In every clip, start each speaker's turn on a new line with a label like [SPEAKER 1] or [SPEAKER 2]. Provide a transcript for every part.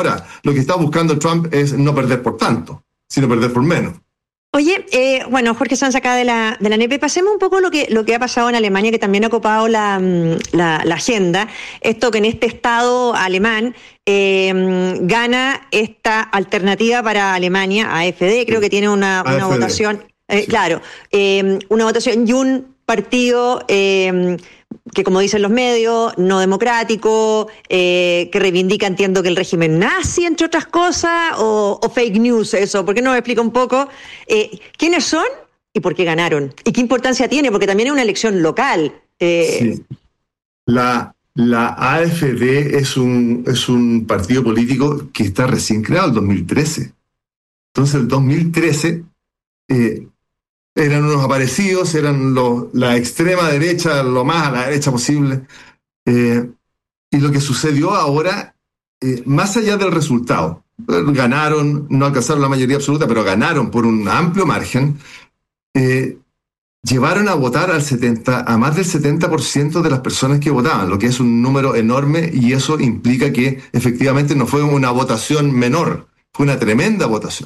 [SPEAKER 1] Ahora, lo que está buscando Trump es no perder por tanto, sino perder por menos.
[SPEAKER 2] Oye, bueno, Jorge Sanz acá de la NEP, pasemos un poco lo que ha pasado en Alemania, que también ha ocupado la agenda. Esto que en este estado alemán gana esta alternativa para Alemania, AfD, creo que tiene una votación, claro, una votación y un partido que, como dicen los medios, no democrático, que reivindica, entiendo, que el régimen nazi, entre otras cosas, o fake news eso. ¿Por qué no me explica un poco quiénes son y por qué ganaron? ¿Y qué importancia tiene? Porque también es una elección local.
[SPEAKER 1] Sí. La AfD es un partido político que está recién creado, el 2013. Entonces, el 2013... eran unos aparecidos, eran la extrema derecha, lo más a la derecha posible. Y lo que sucedió ahora, más allá del resultado, ganaron, no alcanzaron la mayoría absoluta, pero ganaron por un amplio margen, llevaron a votar a más del 70% de las personas que votaban, lo que es un número enorme, y eso implica que efectivamente no fue una votación menor, fue una tremenda votación.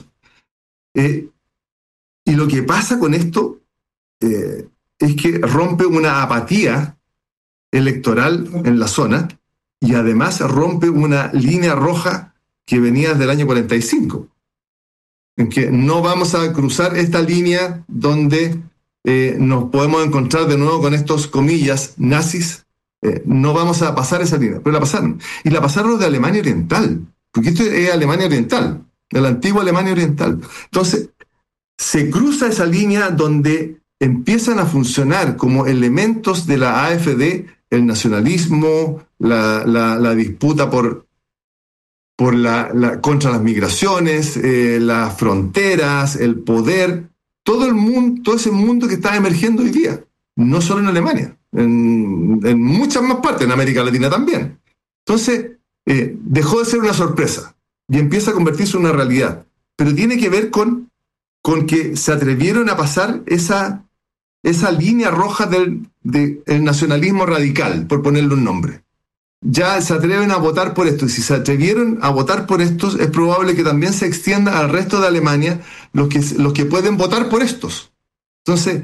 [SPEAKER 1] Y lo que pasa con esto es que rompe una apatía electoral en la zona y además rompe una línea roja que venía desde el año 45, en que no vamos a cruzar esta línea donde nos podemos encontrar de nuevo con estos comillas nazis. No vamos a pasar esa línea, pero la pasaron. Y la pasaron los de Alemania Oriental, porque esto es Alemania Oriental, de la antigua Alemania Oriental. Entonces, se cruza esa línea donde empiezan a funcionar como elementos de la AfD el nacionalismo, la disputa contra las migraciones, las fronteras, el poder, todo ese mundo que está emergiendo hoy día, no solo en Alemania, en muchas más partes, en América Latina también. Entonces, dejó de ser una sorpresa y empieza a convertirse en una realidad, pero tiene que ver con que se atrevieron a pasar esa línea roja del nacionalismo radical, por ponerle un nombre. Ya se atreven a votar por esto, y si se atrevieron a votar por estos, es probable que también se extienda al resto de Alemania los que pueden votar por estos. Entonces,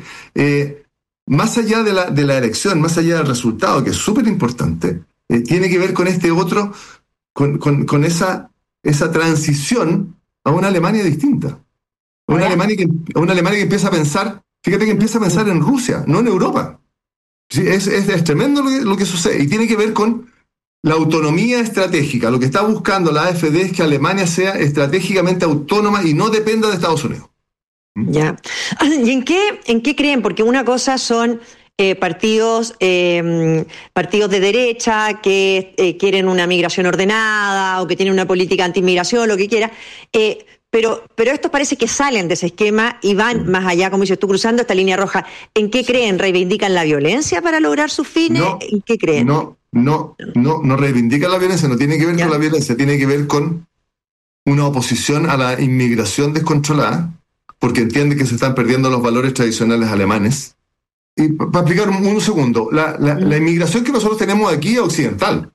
[SPEAKER 1] más allá de la elección, más allá del resultado, que es súper importante, tiene que ver con este otro, con esa transición a una Alemania distinta. Una Alemania que empieza a pensar, fíjate que empieza a pensar en Rusia, no en Europa. Sí, es tremendo lo que sucede, y tiene que ver con la autonomía estratégica. Lo que está buscando la AfD es que Alemania sea estratégicamente autónoma y no dependa de Estados Unidos.
[SPEAKER 2] Ya. ¿Y en qué creen? Porque una cosa son partidos de derecha que quieren una migración ordenada o que tienen una política anti-inmigración, lo que quiera. Pero estos parece que salen de ese esquema y van más allá, como dices tú, cruzando esta línea roja. ¿En qué creen? ¿Reivindican la violencia para lograr sus fines?
[SPEAKER 1] No,
[SPEAKER 2] ¿En qué creen?
[SPEAKER 1] No reivindican la violencia, no tiene que ver con la violencia, tiene que ver con una oposición a la inmigración descontrolada, porque entiende que se están perdiendo los valores tradicionales alemanes. Y para explicar un segundo, la inmigración que nosotros tenemos aquí es occidental.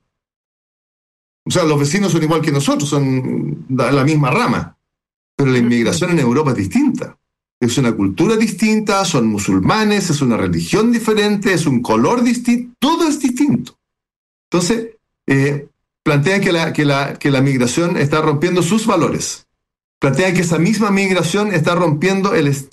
[SPEAKER 1] O sea, los vecinos son igual que nosotros, son la misma rama. Pero la inmigración en Europa es distinta. Es una cultura distinta, son musulmanes, es una religión diferente, es un color distinto, todo es distinto. Entonces, plantean que la migración está rompiendo sus valores. Plantean que esa misma migración está rompiendo ese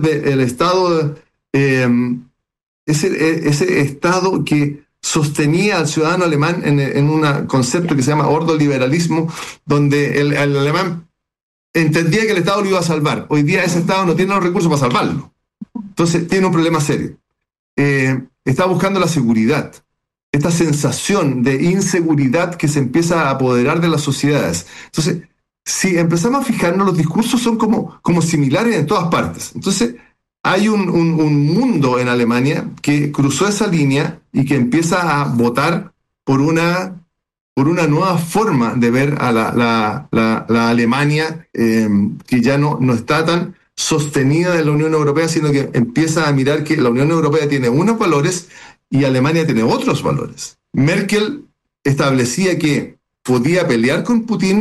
[SPEAKER 1] estado que sostenía al ciudadano alemán en un concepto que se llama ordoliberalismo, donde el alemán entendía que el Estado lo iba a salvar. Hoy día ese Estado no tiene los recursos para salvarlo. Entonces tiene un problema serio. Está buscando la seguridad, esta sensación de inseguridad que se empieza a apoderar de las sociedades. Entonces, si empezamos a fijarnos, los discursos son como similares en todas partes. Entonces, hay un mundo en Alemania que cruzó esa línea y que empieza a votar por una nueva forma de ver a la Alemania, que ya no está tan sostenida de la Unión Europea, sino que empieza a mirar que la Unión Europea tiene unos valores y Alemania tiene otros valores. Merkel establecía que podía pelear con Putin,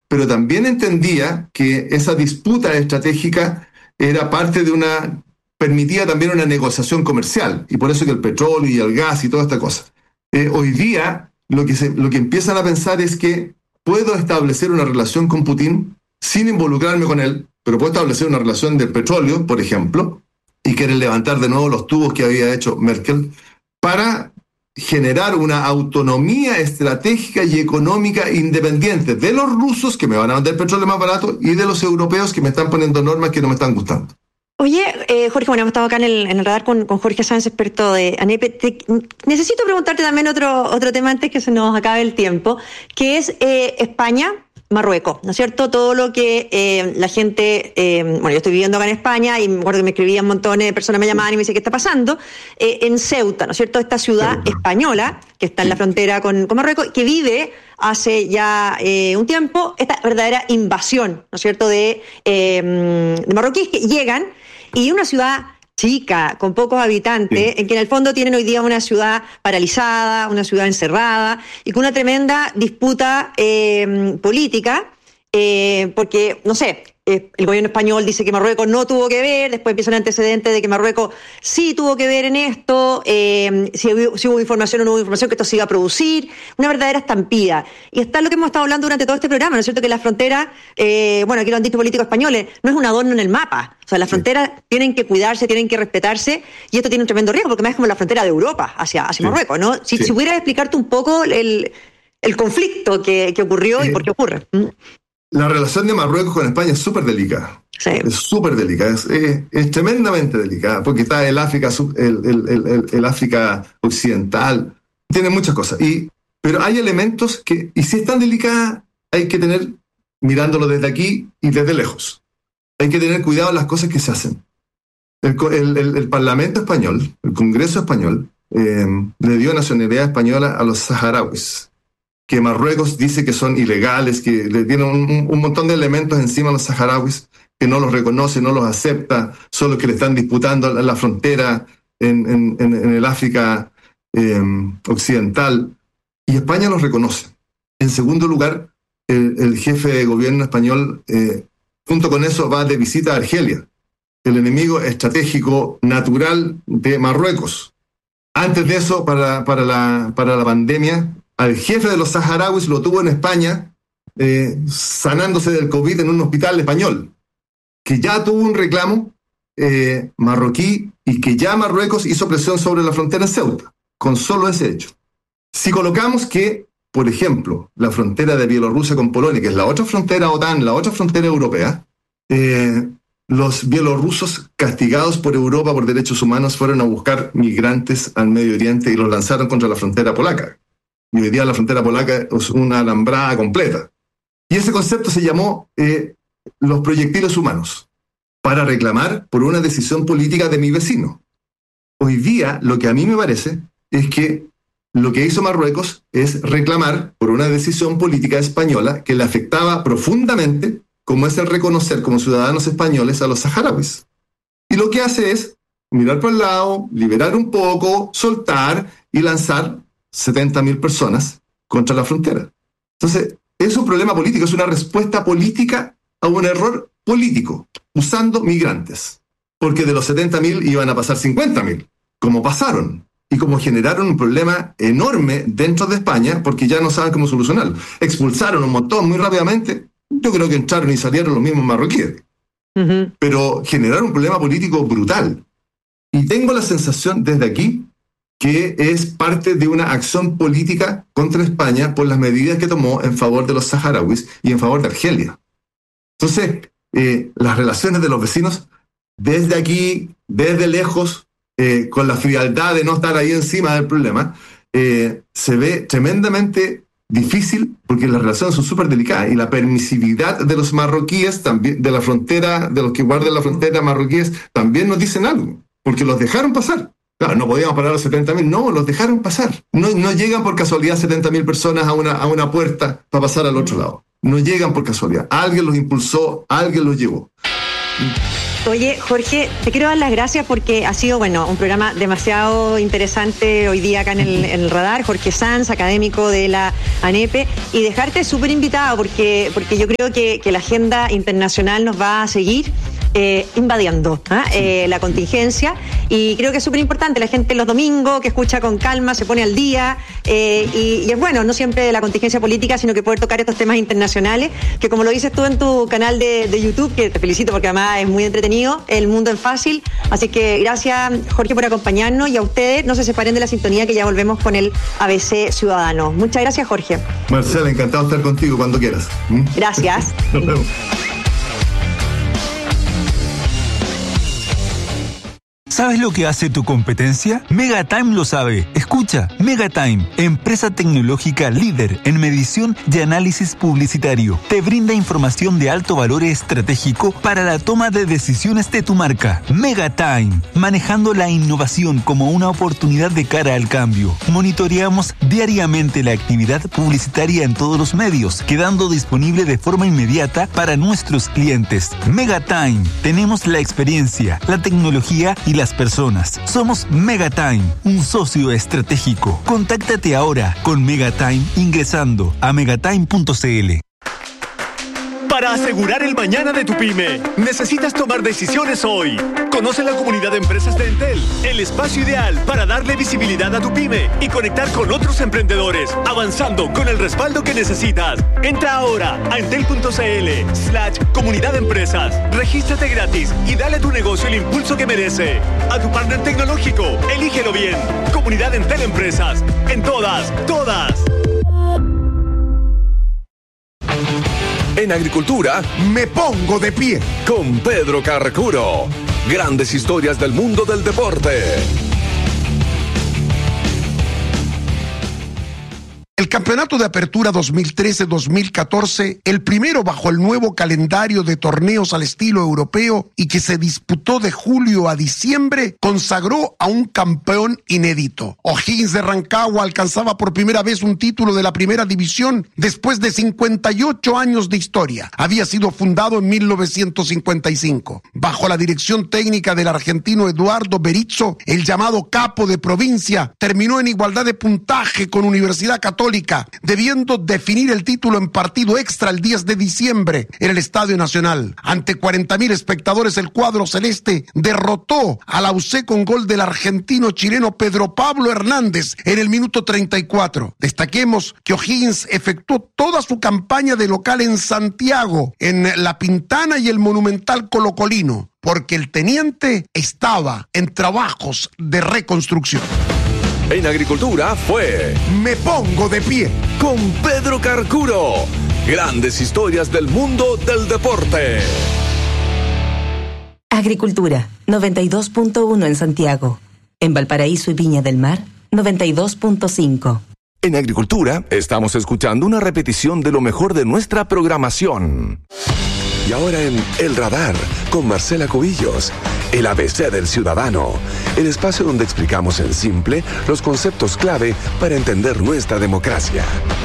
[SPEAKER 1] pero también entendía que esa disputa estratégica era parte de permitía también una negociación comercial, y por eso que el petróleo y el gas y toda esta cosa. Hoy día lo que empiezan a pensar es que puedo establecer una relación con Putin sin involucrarme con él, pero puedo establecer una relación del petróleo, por ejemplo, y quieren levantar de nuevo los tubos que había hecho Merkel para generar una autonomía estratégica y económica independiente de los rusos, que me van a vender petróleo más barato, y de los europeos, que me están poniendo normas que no me están gustando.
[SPEAKER 2] Oye, Jorge, bueno, hemos estado acá en el radar con Jorge Sanz, experto de ANEP. Necesito preguntarte también otro tema antes que se nos acabe el tiempo, que es España, Marruecos, ¿no es cierto? Todo lo que la gente, bueno, yo estoy viviendo acá en España y me acuerdo que me escribían montones de personas, me llamaban y me decían, ¿qué está pasando? En Ceuta, ¿no es cierto? Esta ciudad española que está en la frontera con Marruecos, que vive hace ya un tiempo esta verdadera invasión, ¿no es cierto?, de marroquíes que llegan, y una ciudad chica, con pocos habitantes, en que en el fondo tienen hoy día una ciudad paralizada, una ciudad encerrada, y con una tremenda disputa política, porque, no sé, el gobierno español dice que Marruecos no tuvo que ver, después empieza un antecedente de que Marruecos sí tuvo que ver en esto, si hubo información o no hubo información, que esto se iba a producir, una verdadera estampida. Y está lo que hemos estado hablando durante todo este programa, ¿no es cierto?, que las fronteras, bueno, aquí lo han dicho políticos españoles, no es un adorno en el mapa. O sea, las fronteras tienen que cuidarse, tienen que respetarse, y esto tiene un tremendo riesgo, porque más es como la frontera de Europa hacia Marruecos, ¿no? Si pudieras explicarte un poco el conflicto que ocurrió y por qué ocurre.
[SPEAKER 1] La relación de Marruecos con España es súper delicada.
[SPEAKER 2] Sí.
[SPEAKER 1] Es súper delicada, es tremendamente delicada, porque está el África, el África occidental, tiene muchas cosas. Pero hay elementos que, y si es tan delicada, hay que tener, mirándolo desde aquí y desde lejos, hay que tener cuidado en las cosas que se hacen. El Parlamento español, el Congreso español, le dio nacionalidad española a los saharauis, que Marruecos dice que son ilegales, que le tienen un montón de elementos encima a los saharauis, que no los reconoce, no los acepta, son los que le están disputando la frontera en el África occidental, y España los reconoce. En segundo lugar, el jefe de gobierno español, junto con eso, va de visita a Argelia, el enemigo estratégico natural de Marruecos. Antes de eso, para la pandemia, al jefe de los saharauis lo tuvo en España, sanándose del COVID en un hospital español, que ya tuvo un reclamo marroquí, y que ya Marruecos hizo presión sobre la frontera en Ceuta, con solo ese hecho. Si colocamos que, por ejemplo, la frontera de Bielorrusia con Polonia, que es la otra frontera OTAN, la otra frontera europea, los bielorrusos, castigados por Europa por derechos humanos, fueron a buscar migrantes al Medio Oriente y los lanzaron contra la frontera polaca. Y hoy día la frontera polaca es una alambrada completa. Y ese concepto se llamó los proyectiles humanos, para reclamar por una decisión política de mi vecino. Hoy día, lo que a mí me parece es que lo que hizo Marruecos es reclamar por una decisión política española que le afectaba profundamente, como es el reconocer como ciudadanos españoles a los saharauis. Y lo que hace es mirar por el lado, liberar un poco, soltar y lanzar 70.000 personas contra la frontera. Entonces, es un problema político, es una respuesta política a un error político, usando migrantes. Porque de los 70.000 iban a pasar 50.000, como pasaron, y como generaron un problema enorme dentro de España, porque ya no saben cómo solucionarlo. Expulsaron un montón muy rápidamente. Yo creo que entraron y salieron los mismos marroquíes. Uh-huh. Pero generaron un problema político brutal. Y tengo la sensación desde aquí que es parte de una acción política contra España por las medidas que tomó en favor de los saharauis y en favor de Argelia. Entonces, las relaciones de los vecinos, desde aquí, desde lejos, con la frialdad de no estar ahí encima del problema, se ve tremendamente difícil, porque las relaciones son súper delicadas, y la permisividad de los marroquíes, también de la frontera, de los que guardan la frontera marroquíes, también nos dicen algo, porque los dejaron pasar. Claro, no podíamos parar a los 70.000, no, los dejaron pasar. No llegan por casualidad 70.000 personas a una puerta para pasar al otro lado. No llegan por casualidad. Alguien los impulsó, alguien los llevó.
[SPEAKER 2] Oye, Jorge, te quiero dar las gracias porque ha sido, un programa demasiado interesante hoy día acá en el radar. Jorge Sanz, académico de la ANEPE, y dejarte súper invitado porque yo creo que la agenda internacional nos va a seguir invadiendo la contingencia, y creo que es súper importante la gente los domingos que escucha con calma, se pone al día, y es bueno, no siempre de la contingencia política, sino que poder tocar estos temas internacionales, que como lo dices tú en tu canal de YouTube, que te felicito porque además es muy entretenido, El Mundo en Fácil. Así que gracias, Jorge, por acompañarnos, y a ustedes no se separen de la sintonía, que ya volvemos con el ABC Ciudadano. Muchas gracias, Jorge.
[SPEAKER 1] Marcela, encantado de estar contigo cuando quieras.
[SPEAKER 2] Gracias.
[SPEAKER 1] Nos vemos.
[SPEAKER 3] ¿Sabes lo que hace tu competencia? Megatime lo sabe. Escucha, Megatime, empresa tecnológica líder en medición y análisis publicitario, te brinda información de alto valor estratégico para la toma de decisiones de tu marca. Megatime, manejando la innovación como una oportunidad de cara al cambio. Monitoreamos diariamente la actividad publicitaria en todos los medios, quedando disponible de forma inmediata para nuestros clientes. Megatime, tenemos la experiencia, la tecnología y las personas. Somos Megatime, un socio estratégico. Contáctate ahora con Megatime ingresando a megatime.cl.
[SPEAKER 4] Para asegurar el mañana de tu pyme, necesitas tomar decisiones hoy. Conoce la comunidad de empresas de Entel, el espacio ideal para darle visibilidad a tu pyme y conectar con otros emprendedores, avanzando con el respaldo que necesitas. Entra ahora a entel.cl/comunidad de empresas. Regístrate gratis y dale a tu negocio el impulso que merece. A tu partner tecnológico, elígelo bien. Comunidad Entel Empresas. En todas.
[SPEAKER 5] En agricultura, me pongo de pie con Pedro Carcuro. Grandes historias del mundo del deporte.
[SPEAKER 6] El Campeonato de Apertura 2013-2014, el primero bajo el nuevo calendario de torneos al estilo europeo y que se disputó de julio a diciembre, consagró a un campeón inédito. O'Higgins de Rancagua alcanzaba por primera vez un título de la primera división después de 58 años de historia. Había sido fundado en 1955. Bajo la dirección técnica del argentino Eduardo Berizzo, el llamado capo de provincia terminó en igualdad de puntaje con Universidad Católica, debiendo definir el título en partido extra el 10 de diciembre en el Estadio Nacional. Ante 40.000 espectadores, el cuadro celeste derrotó a la UC con gol del argentino-chileno Pedro Pablo Hernández en el minuto 34. Destaquemos que O'Higgins efectuó toda su campaña de local en Santiago, en La Pintana y el Monumental Colocolino, porque el teniente estaba en trabajos de reconstrucción.
[SPEAKER 5] En agricultura fue
[SPEAKER 6] Me pongo de pie
[SPEAKER 5] con Pedro Carcuro. Grandes historias del mundo del deporte.
[SPEAKER 7] Agricultura, 92.1 en Santiago. En Valparaíso y Viña del Mar, 92.5.
[SPEAKER 5] En agricultura estamos escuchando una repetición de lo mejor de nuestra programación. Y ahora en El Radar, con Marcela Cubillos, el ABC del Ciudadano, el espacio donde explicamos en simple los conceptos clave para entender nuestra democracia.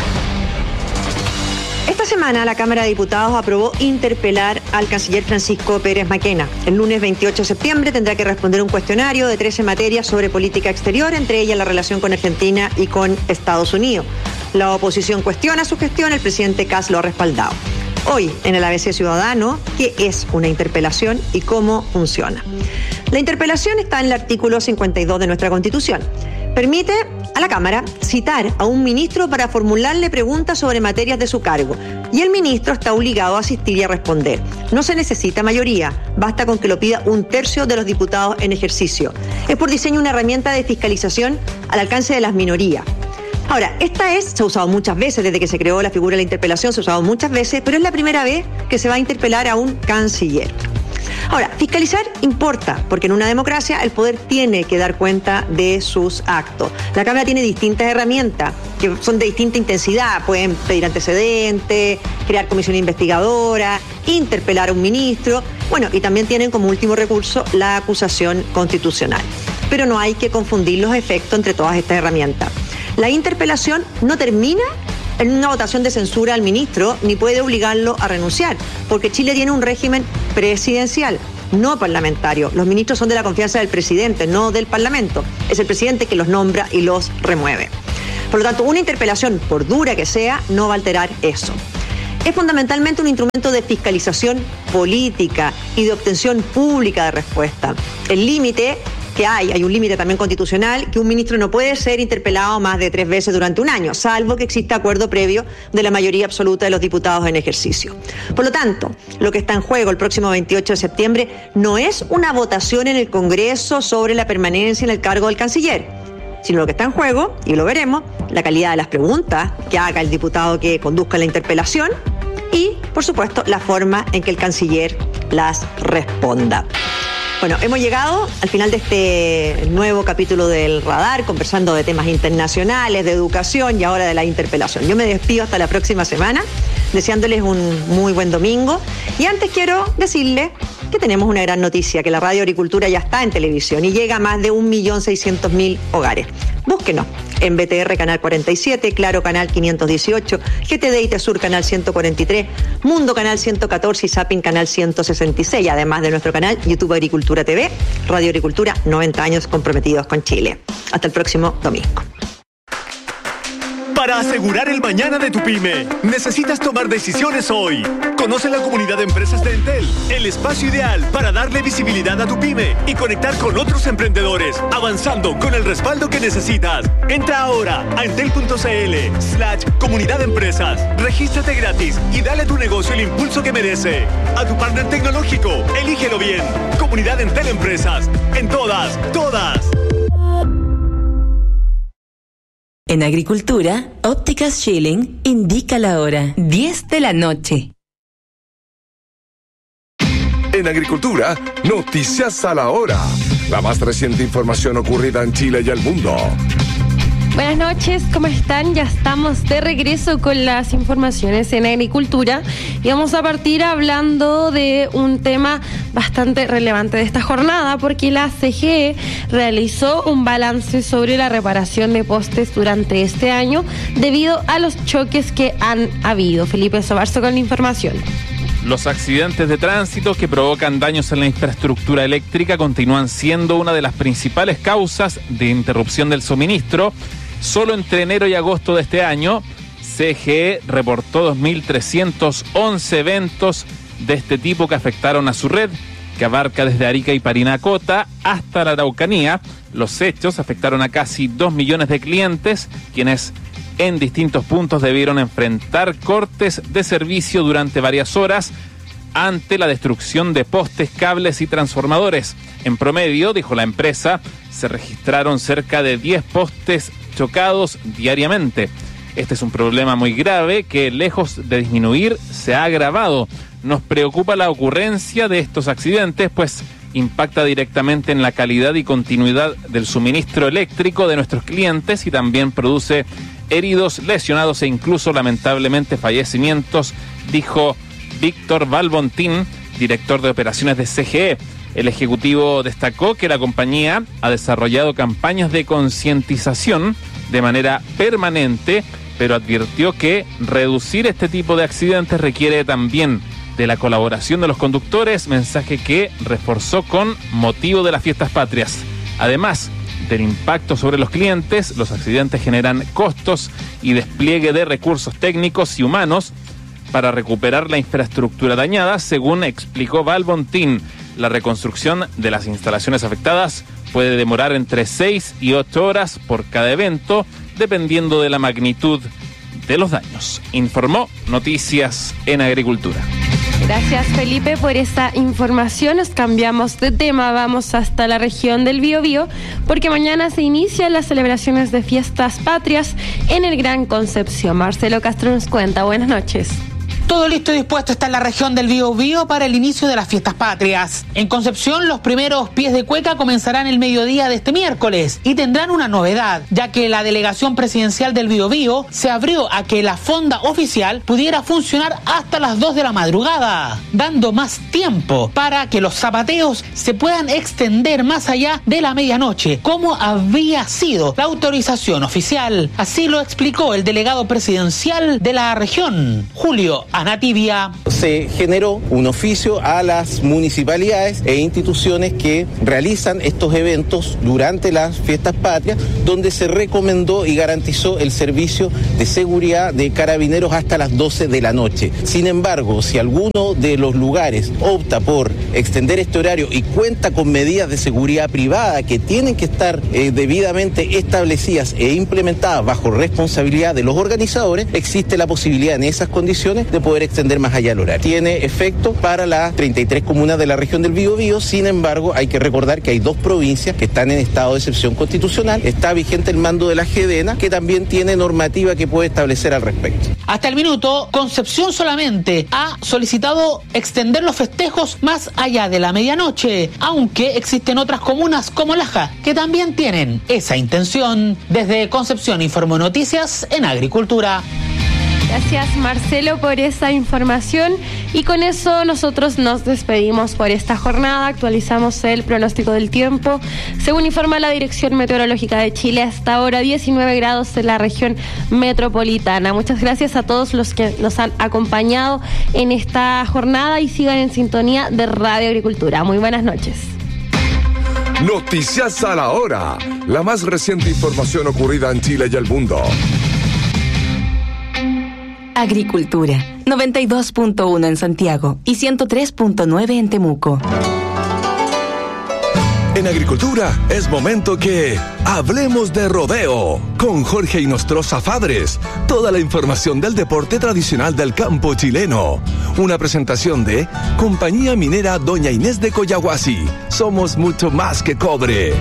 [SPEAKER 2] Esta semana la Cámara de Diputados aprobó interpelar al canciller Francisco Pérez Maquena. El lunes 28 de septiembre tendrá que responder un cuestionario de 13 materias sobre política exterior, entre ellas la relación con Argentina y con Estados Unidos. La oposición cuestiona su gestión, el presidente Kast lo ha respaldado. Hoy, en el ABC Ciudadano, ¿qué es una interpelación y cómo funciona? La interpelación está en el artículo 52 de nuestra Constitución. Permite a la Cámara citar a un ministro para formularle preguntas sobre materias de su cargo, y el ministro está obligado a asistir y a responder. No se necesita mayoría, basta con que lo pida un tercio de los diputados en ejercicio. Es por diseño una herramienta de fiscalización al alcance de las minorías. Ahora, se ha usado muchas veces desde que se creó la figura de la interpelación, se ha usado muchas veces, pero es la primera vez que se va a interpelar a un canciller. Ahora, fiscalizar importa, porque en una democracia el poder tiene que dar cuenta de sus actos. La Cámara tiene distintas herramientas que son de distinta intensidad. Pueden pedir antecedentes, crear comisión investigadora, interpelar a un ministro, y también tienen como último recurso la acusación constitucional. Pero no hay que confundir los efectos entre todas estas herramientas. La interpelación no termina en una votación de censura al ministro, ni puede obligarlo a renunciar, porque Chile tiene un régimen presidencial. no parlamentarios. Los ministros son de la confianza del presidente, no del Parlamento. Es el presidente que los nombra y los remueve. Por lo tanto, una interpelación, por dura que sea, no va a alterar eso. Es fundamentalmente un instrumento de fiscalización política y de obtención pública de respuesta. El límite que hay un límite también constitucional, que un ministro no puede ser interpelado más de 3 veces durante un año, salvo que exista acuerdo previo de la mayoría absoluta de los diputados en ejercicio. Por lo tanto, lo que está en juego el próximo 28 de septiembre no es una votación en el Congreso sobre la permanencia en el cargo del canciller, sino lo que está en juego, y lo veremos, la calidad de las preguntas que haga el diputado que conduzca la interpelación y, por supuesto, la forma en que el canciller las responda. Bueno, hemos llegado al final de este nuevo capítulo del Radar, conversando de temas internacionales, de educación y ahora de la interpelación. Yo me despido hasta la próxima semana, deseándoles un muy buen domingo. Y antes quiero decirles que tenemos una gran noticia, que la Radio Agricultura ya está en televisión y llega a más de 1.600.000 hogares. Búsquenos en BTR Canal 47, Claro Canal 518, GTD y Tesur Canal 143, Mundo Canal 114 y Zapping Canal 166, además de nuestro canal YouTube Agricultura TV, Radio Agricultura, 90 años comprometidos con Chile. Hasta el próximo domingo.
[SPEAKER 4] Para asegurar el mañana de tu pyme, necesitas tomar decisiones hoy. Conoce la comunidad de empresas de Entel, el espacio ideal para darle visibilidad a tu pyme y conectar con otros emprendedores, avanzando con el respaldo que necesitas. Entra ahora a entel.cl/comunidad de empresas, regístrate gratis y dale a tu negocio el impulso que merece. A tu partner tecnológico, elígelo bien. Comunidad Entel Empresas, en todas.
[SPEAKER 7] En Agricultura, Ópticas Schilling indica la hora, 10 de la noche.
[SPEAKER 5] En Agricultura, noticias a la hora. La más reciente información ocurrida en Chile y el mundo.
[SPEAKER 8] Buenas noches, ¿cómo están? Ya estamos de regreso con las informaciones en Agricultura y vamos a partir hablando de un tema bastante relevante de esta jornada, porque la CGE realizó un balance sobre la reparación de postes durante este año debido a los choques que han habido. Felipe Sobarzo con la información.
[SPEAKER 9] Los accidentes de tránsito que provocan daños en la infraestructura eléctrica continúan siendo una de las principales causas de interrupción del suministro. Solo entre enero y agosto de este año, CGE reportó 2.311 eventos de este tipo que afectaron a su red, que abarca desde Arica y Parinacota hasta la Araucanía. Los hechos afectaron a casi 2 millones de clientes, quienes en distintos puntos debieron enfrentar cortes de servicio durante varias horas ante la destrucción de postes, cables y transformadores. En promedio, dijo la empresa, se registraron cerca de 10 postes chocados diariamente. Este es un problema muy grave que, lejos de disminuir, se ha agravado. Nos preocupa la ocurrencia de estos accidentes, pues impacta directamente en la calidad y continuidad del suministro eléctrico de nuestros clientes y también produce heridos, lesionados e incluso lamentablemente fallecimientos, dijo Víctor Valbontín, director de operaciones de CGE. El ejecutivo destacó que la compañía ha desarrollado campañas de concientización de manera permanente, pero advirtió que reducir este tipo de accidentes requiere también de la colaboración de los conductores, mensaje que reforzó con motivo de las fiestas patrias. Además del impacto sobre los clientes, los accidentes generan costos y despliegue de recursos técnicos y humanos para recuperar la infraestructura dañada, según explicó Valbontín. La reconstrucción de las instalaciones afectadas puede demorar entre 6 y 8 horas por cada evento, dependiendo de la magnitud de los daños. Informó Noticias en Agricultura.
[SPEAKER 8] Gracias, Felipe, por esta información. Nos cambiamos de tema, vamos hasta la región del Biobío, porque mañana se inician las celebraciones de fiestas patrias en el Gran Concepción. Marcelo Castro nos cuenta. Buenas noches.
[SPEAKER 10] Todo listo y dispuesto está en la región del Biobío para el inicio de las fiestas patrias. En Concepción, los primeros pies de cueca comenzarán el mediodía de este miércoles y tendrán una novedad, ya que la delegación presidencial del Biobío se abrió a que la fonda oficial pudiera funcionar hasta las 2 de la madrugada, dando más tiempo para que los zapateos se puedan extender más allá de la medianoche, como había sido la autorización oficial. Así lo explicó el delegado presidencial de la región, Julio Anativia.
[SPEAKER 11] se generó un oficio a las municipalidades e instituciones que realizan estos eventos durante las fiestas patrias, donde se recomendó y garantizó el servicio de seguridad de carabineros hasta las 12 de la noche. Sin embargo, si alguno de los lugares opta por extender este horario y cuenta con medidas de seguridad privada que tienen que estar debidamente establecidas e implementadas bajo responsabilidad de los organizadores, existe la posibilidad en esas condiciones de poder extender más allá el horario. Tiene efecto para las 33 comunas de la región del Biobío. Sin embargo, hay que recordar que hay 2 provincias que están en estado de excepción constitucional. Está vigente el mando de la GEDENA, que también tiene normativa que puede establecer al respecto.
[SPEAKER 10] Hasta el minuto, Concepción solamente ha solicitado extender los festejos más allá de la medianoche, aunque existen otras comunas como Laja que también tienen esa intención. Desde Concepción informó Noticias en Agricultura.
[SPEAKER 8] Gracias, Marcelo, por esa información. Y con eso nosotros nos despedimos por esta jornada. Actualizamos el pronóstico del tiempo. Según informa la Dirección Meteorológica de Chile, hasta ahora 19 grados en la región metropolitana. Muchas gracias a todos los que nos han acompañado en esta jornada y sigan en sintonía de Radio Agricultura. Muy buenas noches.
[SPEAKER 5] Noticias a la hora. La más reciente información ocurrida en Chile y el mundo.
[SPEAKER 7] Agricultura, 92.1 en Santiago y 103.9 en Temuco.
[SPEAKER 5] En Agricultura es momento que hablemos de rodeo con Jorge Inostroza Fabres. Toda la información del deporte tradicional del campo chileno. Una presentación de Compañía Minera Doña Inés de Collahuasi. Somos mucho más que cobre.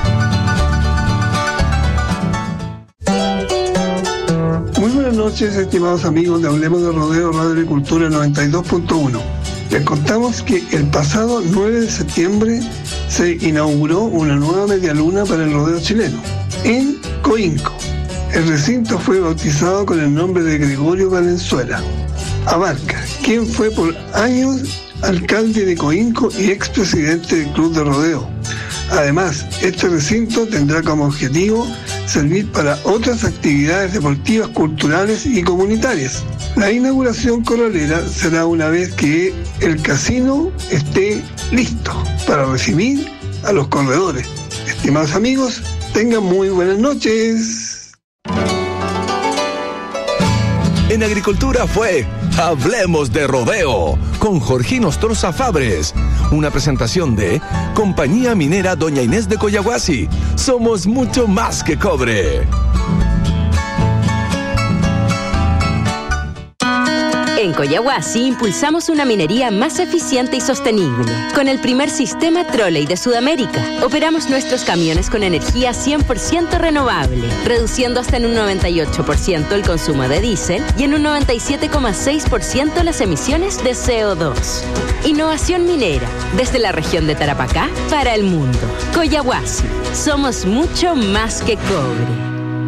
[SPEAKER 12] Buenas noches, estimados amigos de Hablemos de Rodeo Radio Agricultura 92.1. Les contamos que el pasado 9 de septiembre se inauguró una nueva medialuna para el rodeo chileno, en Coinco. El recinto fue bautizado con el nombre de Gregorio Valenzuela Abarca, quien fue por años alcalde de Coinco y expresidente del Club de Rodeo. Además, este recinto tendrá como objetivo servir para otras actividades deportivas, culturales y comunitarias. La inauguración corralera será una vez que el casino esté listo para recibir a los corredores. Estimados amigos, tengan muy buenas noches.
[SPEAKER 5] En Agricultura fue Hablemos de Rodeo con Jorge Inostroza Fabres. Una presentación de Compañía Minera Doña Inés de Collahuasi. Somos mucho más que cobre.
[SPEAKER 13] En Collahuasi impulsamos una minería más eficiente y sostenible. Con el primer sistema Trolley de Sudamérica, operamos nuestros camiones con energía 100% renovable, reduciendo hasta en un 98% el consumo de diésel y en un 97,6% las emisiones de CO2. Innovación minera, desde la región de Tarapacá para el mundo. Collahuasi, somos mucho más que cobre.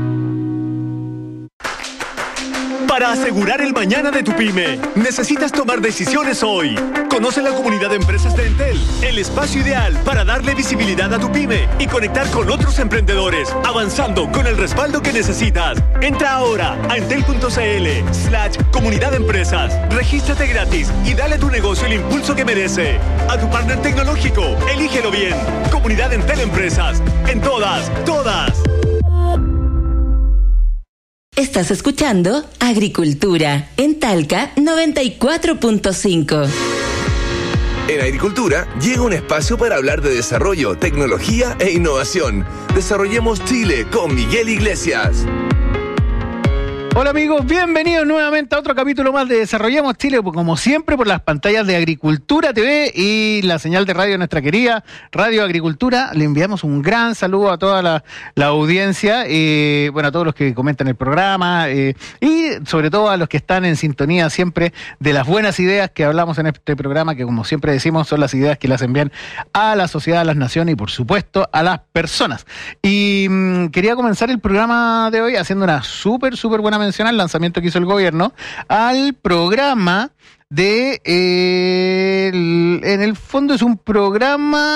[SPEAKER 4] Para asegurar el mañana de tu pyme, necesitas tomar decisiones hoy. Conoce la comunidad de empresas de Entel, el espacio ideal para darle visibilidad a tu pyme y conectar con otros emprendedores, avanzando con el respaldo que necesitas. Entra ahora a entel.cl/comunidad de empresas, regístrate gratis y dale a tu negocio el impulso que merece. A tu partner tecnológico, elígelo bien. Comunidad Entel Empresas, en todas.
[SPEAKER 7] Estás escuchando Agricultura en Talca 94.5.
[SPEAKER 5] En Agricultura llega un espacio para hablar de desarrollo, tecnología e innovación. Desarrollemos Chile con Miguel Iglesias.
[SPEAKER 14] Hola amigos, bienvenidos nuevamente a otro capítulo más de Desarrollemos Chile, como siempre por las pantallas de Agricultura TV y la señal de radio nuestra querida Radio Agricultura. Le enviamos un gran saludo a toda la audiencia, a todos los que comentan el programa y sobre todo a los que están en sintonía siempre de las buenas ideas que hablamos en este programa, que como siempre decimos son las ideas que le hacen bien a la sociedad, a las naciones y por supuesto a las personas. Y quería comenzar el programa de hoy haciendo una súper buena mención al lanzamiento que hizo el gobierno al programa de en el fondo es un programa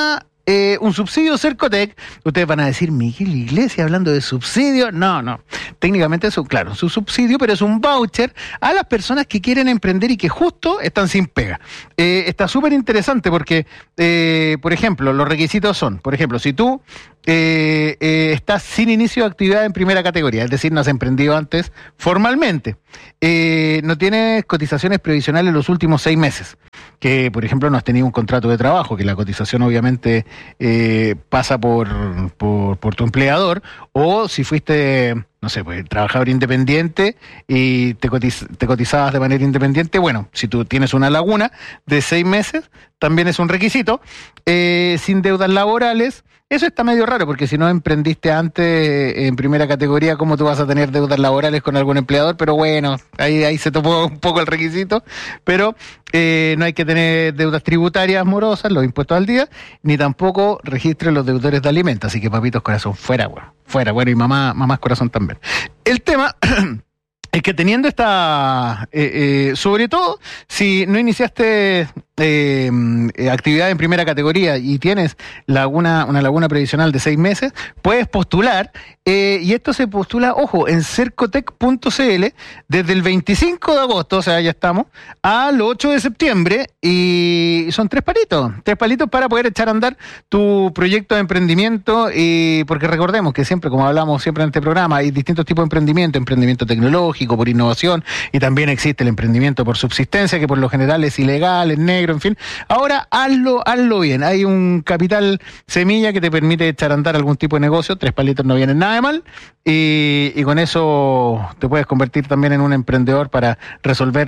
[SPEAKER 14] un subsidio Cercotec. Ustedes van a decir, Miguel Iglesias hablando de subsidio. No. Técnicamente es su subsidio, pero es un voucher a las personas que quieren emprender y que justo están sin pega. Está súper interesante porque, por ejemplo, los requisitos son, por ejemplo, si tú estás sin inicio de actividad en primera categoría, es decir, no has emprendido antes formalmente, no tienes cotizaciones previsionales en los últimos 6 meses, que por ejemplo no has tenido un contrato de trabajo, que la cotización obviamente pasa por tu empleador, o si fuiste, no sé, pues trabajador independiente y te cotizabas de manera independiente, bueno, si tú tienes una laguna de 6 meses, también es un requisito, sin deudas laborales. Eso está medio raro, porque si no emprendiste antes en primera categoría, ¿cómo tú vas a tener deudas laborales con algún empleador? Pero bueno, ahí se topó un poco el requisito, pero no hay que tener deudas tributarias morosas, los impuestos al día, ni tampoco registre los deudores de alimentos. Así que papitos corazón, fuera, y mamás corazón también. El tema es que teniendo esta, sobre todo, si no iniciaste actividad en primera categoría y tienes una laguna previsional de 6 meses, puedes postular, y esto se postula, ojo, en cercotec.cl desde el 25 de agosto, o sea, ya estamos, al 8 de septiembre, y son 3 palitos para poder echar a andar tu proyecto de emprendimiento, y porque recordemos que siempre, como hablamos siempre en este programa, hay distintos tipos de emprendimiento tecnológico, por innovación, y también existe el emprendimiento por subsistencia, que por lo general es ilegal, es negro, en fin. Ahora hazlo bien. Hay un capital semilla que te permite echar a andar algún tipo de negocio. 3 palitos no vienen nada de mal, y con eso te puedes convertir también en un emprendedor para resolver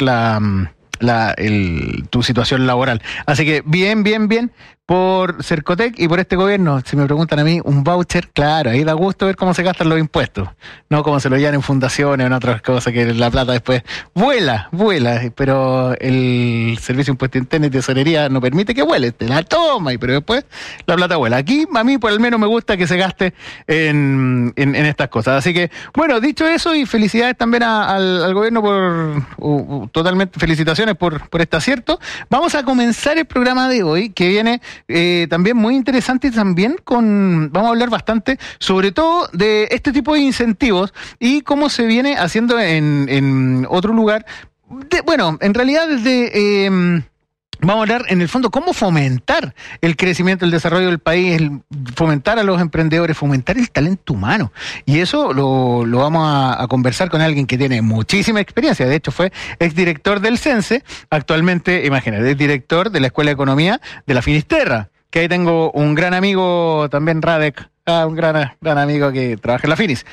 [SPEAKER 14] tu situación laboral. Así que bien por Cercotec y por este gobierno. Si me preguntan a mí, un voucher, claro, ahí da gusto ver cómo se gastan los impuestos, no cómo se lo llevan en fundaciones o en otras cosas que la plata después vuela, pero el Servicio de Impuesto Interno y Tesorería no permite que vuele, te la toma, pero después la plata vuela. Aquí a mí por al menos me gusta que se gaste en estas cosas. Así que, bueno, dicho eso, y felicidades también al gobierno totalmente felicitaciones por este acierto. Vamos a comenzar el programa de hoy, que viene también muy interesante, y también vamos a hablar bastante sobre todo de este tipo de incentivos y cómo se viene haciendo en otro lugar. En realidad vamos a hablar, en el fondo, cómo fomentar el crecimiento, el desarrollo del país, fomentar a los emprendedores, fomentar el talento humano. Y eso lo vamos a conversar con alguien que tiene muchísima experiencia. De hecho, fue exdirector del CENSE, actualmente, imagínate, es director de la Escuela de Economía de la Finisterra, que ahí tengo un gran amigo, también Radek, un gran amigo que trabaja en la Finis.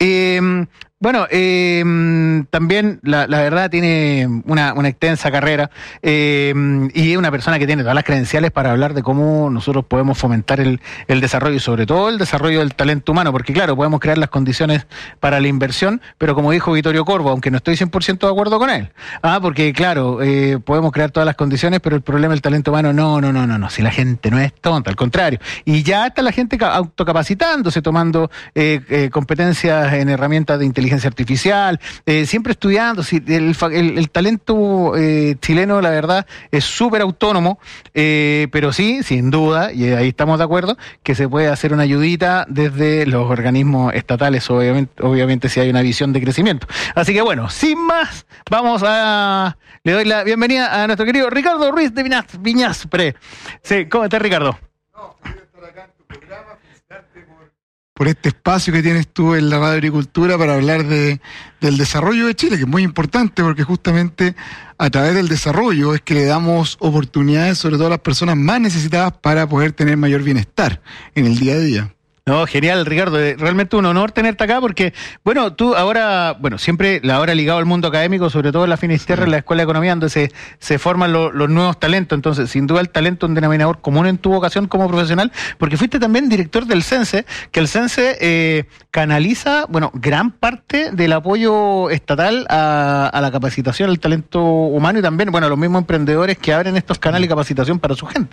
[SPEAKER 14] También la verdad tiene una extensa carrera, y es una persona que tiene todas las credenciales para hablar de cómo nosotros podemos fomentar el desarrollo, y sobre todo el desarrollo del talento humano, porque claro, podemos crear las condiciones para la inversión, pero como dijo Vittorio Corvo, aunque no estoy 100% de acuerdo con él, porque claro, podemos crear todas las condiciones, pero el problema del talento humano, no, si la gente no es tonta, al contrario, y ya está la gente autocapacitándose, tomando competencias en herramientas de inteligencia artificial, siempre estudiando. El talento chileno, la verdad, es súper autónomo, pero sí, sin duda, y ahí estamos de acuerdo, que se puede hacer una ayudita desde los organismos estatales, obviamente si hay una visión de crecimiento. Así que bueno, sin más, le doy la bienvenida a nuestro querido Ricardo Ruiz de Viñaspre. Sí, ¿cómo estás, Ricardo?
[SPEAKER 15] Estar acá en tu programa, felicitarte por este espacio que tienes tú en la Radio Agricultura para hablar del desarrollo de Chile, que es muy importante, porque justamente a través del desarrollo es que le damos oportunidades, sobre todo a las personas más necesitadas, para poder tener mayor bienestar en el día a día.
[SPEAKER 14] No, genial, Ricardo. Realmente un honor tenerte acá porque, tú ahora, siempre ahora ligado al mundo académico, sobre todo en la Finisterra, en la Escuela de Economía, donde se forman los nuevos talentos. Entonces, sin duda el talento es un denominador común en tu vocación como profesional, porque fuiste también director del CENSE, que el CENSE canaliza, gran parte del apoyo estatal a la capacitación, al talento humano, y también, los mismos emprendedores que abren estos canales de capacitación para su gente.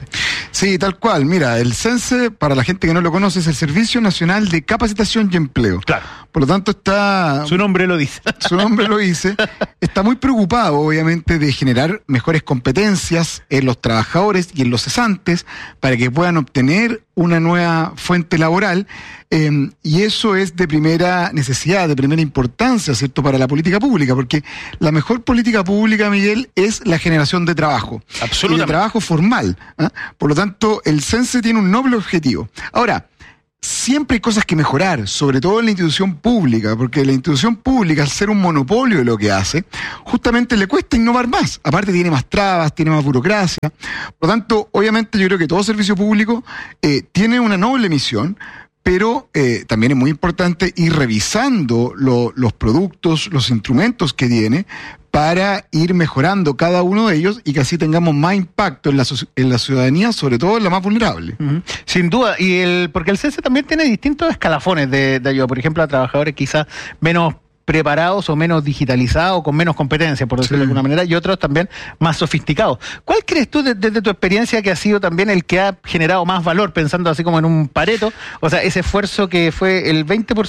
[SPEAKER 15] Sí, tal cual. Mira, el CENSE, para la gente que no lo conoce, es el Servicio Nacional de Capacitación y Empleo.
[SPEAKER 14] Claro.
[SPEAKER 15] Por lo tanto, está...
[SPEAKER 14] Su nombre lo dice.
[SPEAKER 15] Su nombre lo dice. Está muy preocupado, obviamente, de generar mejores competencias en los trabajadores y en los cesantes para que puedan obtener una nueva fuente laboral, y eso es de primera necesidad, de primera importancia, ¿cierto?, para la política pública, porque la mejor política pública, Miguel, es la generación de trabajo.
[SPEAKER 14] Absolutamente.
[SPEAKER 15] Y de trabajo formal. Por lo tanto, el CENSE tiene un noble objetivo. Ahora, siempre hay cosas que mejorar, sobre todo en la institución pública, porque la institución pública, al ser un monopolio de lo que hace, justamente le cuesta innovar más. Aparte tiene más trabas, tiene más burocracia. Por lo tanto, obviamente yo creo que todo servicio público tiene una noble misión, pero también es muy importante ir revisando los productos, los instrumentos que tiene, para ir mejorando cada uno de ellos y que así tengamos más impacto en la ciudadanía, sobre todo en la más vulnerable.
[SPEAKER 14] Uh-huh. Sin duda, porque el CENSE también tiene distintos escalafones de ayuda, por ejemplo, a trabajadores quizás menos preparados o menos digitalizados, con menos competencia, por decirlo de alguna manera, y otros también más sofisticados. ¿Cuál crees tú, desde tu experiencia, que ha sido también el que ha generado más valor, pensando así como en un Pareto? O sea, ese esfuerzo que fue el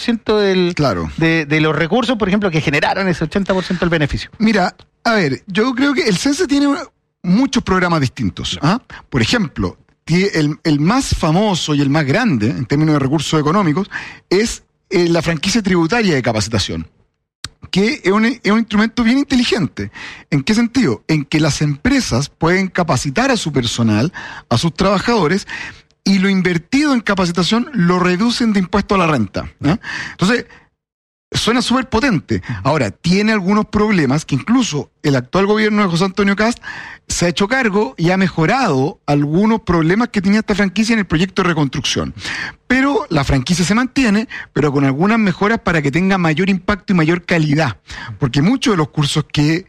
[SPEAKER 14] 20% de los recursos, por ejemplo, que generaron ese 80% del beneficio.
[SPEAKER 15] Mira, a ver, yo creo que el CENSE tiene muchos programas distintos. Por ejemplo, el más famoso y el más grande, en términos de recursos económicos, es la franquicia tributaria de capacitación, que es un instrumento bien inteligente. ¿En qué sentido? En que las empresas pueden capacitar a su personal, a sus trabajadores, y lo invertido en capacitación lo reducen de impuesto a la renta. Entonces, suena súper potente. Ahora, tiene algunos problemas que incluso el actual gobierno de José Antonio Kast se ha hecho cargo y ha mejorado algunos problemas que tenía esta franquicia en el proyecto de reconstrucción. Pero la franquicia se mantiene, pero con algunas mejoras para que tenga mayor impacto y mayor calidad. Porque muchos de los cursos que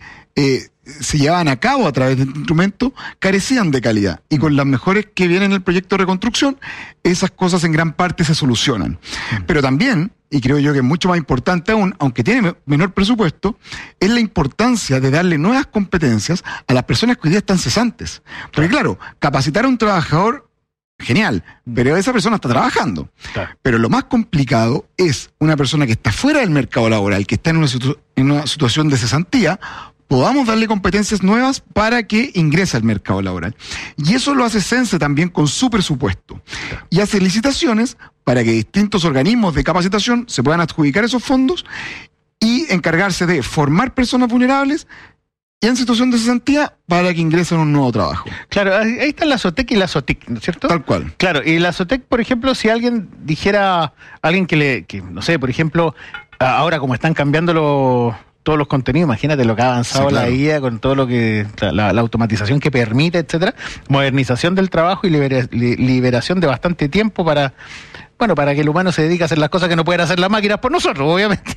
[SPEAKER 15] se llevaban a cabo a través de este instrumento carecían de calidad. Y con las mejores que vienen en el proyecto de reconstrucción, esas cosas en gran parte se solucionan. Pero también, y creo yo que es mucho más importante aún, aunque tiene menor presupuesto, es la importancia de darle nuevas competencias a las personas que hoy día están cesantes. Porque claro, capacitar a un trabajador, genial, pero esa persona está trabajando. Claro. Pero lo más complicado es una persona que está fuera del mercado laboral, que está en una situación de cesantía, podamos darle competencias nuevas para que ingrese al mercado laboral. Y eso lo hace CENSE también con su presupuesto. Y hace licitaciones para que distintos organismos de capacitación se puedan adjudicar esos fondos y encargarse de formar personas vulnerables y en situación de cesantía para que ingresen a un nuevo trabajo.
[SPEAKER 14] Claro, ahí están la SOTEC y la SOTIC, ¿no es cierto?
[SPEAKER 15] Tal cual.
[SPEAKER 14] Claro, y la SOTEC, por ejemplo, si alguien dijera, alguien que no sé, por ejemplo, ahora como están cambiando todos los contenidos, imagínate lo que ha avanzado la IA con todo lo que la automatización que permite, etcétera, modernización del trabajo y liberación de bastante tiempo para que el humano se dedique a hacer las cosas que no pueden hacer las máquinas por nosotros, obviamente.